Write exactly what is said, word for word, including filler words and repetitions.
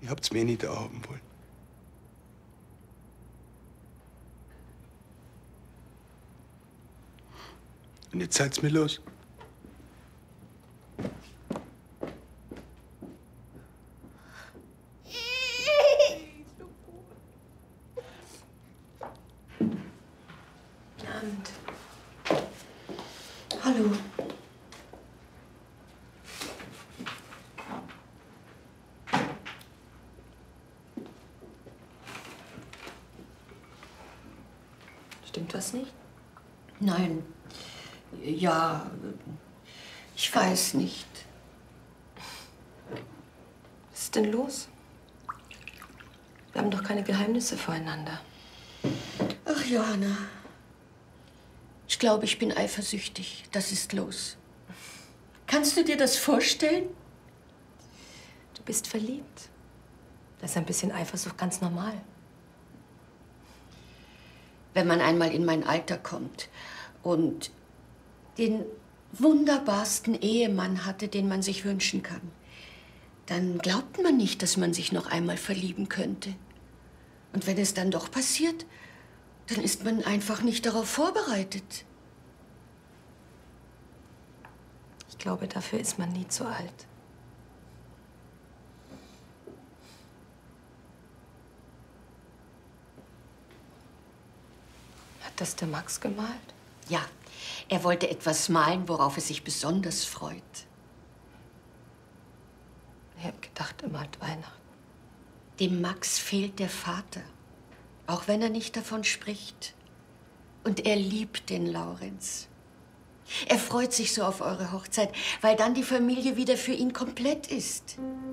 Ihr habt's mir nicht da haben wollen. Und jetzt seid's mir los. Guten Abend. Hallo. Stimmt was nicht? Nein. Ja, ich weiß nicht. Was ist denn los? Wir haben doch keine Geheimnisse voreinander. Ach, Johanna. Ich glaube, ich bin eifersüchtig. Das ist los. Kannst du dir das vorstellen? Du bist verliebt. Das ist ein bisschen Eifersucht ganz normal. Wenn man einmal in mein Alter kommt und den wunderbarsten Ehemann hatte, den man sich wünschen kann, dann glaubt man nicht, dass man sich noch einmal verlieben könnte. Und wenn es dann doch passiert, dann ist man einfach nicht darauf vorbereitet. Ich glaube, dafür ist man nie zu alt. Hat das der Max gemalt? Ja, er wollte etwas malen, worauf er sich besonders freut. Ich habe gedacht, er malt Weihnachten. Dem Max fehlt der Vater, auch wenn er nicht davon spricht. Und er liebt den Laurenz. Er freut sich so auf eure Hochzeit, weil dann die Familie wieder für ihn komplett ist.